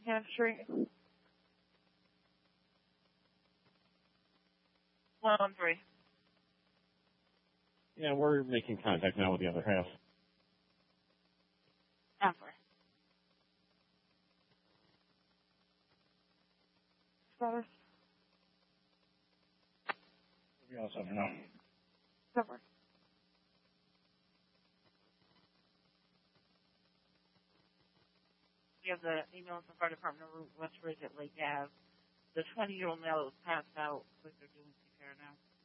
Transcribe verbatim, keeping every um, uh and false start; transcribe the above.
Buchanan Street. One on three. Yeah, we're making contact now with the other half. After. Better. We also have enough. Cover. We have the email from Fire Department of West Ridge at Lake Ave. The twenty-year-old male that was passed out, like they're doing C P R now.